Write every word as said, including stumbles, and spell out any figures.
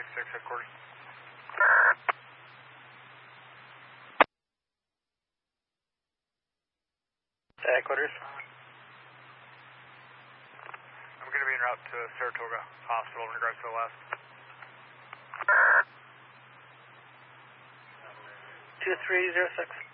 six headquarters. Headquarters. I'm going to be en route to Saratoga Hospital in regards to the last. two three zero six.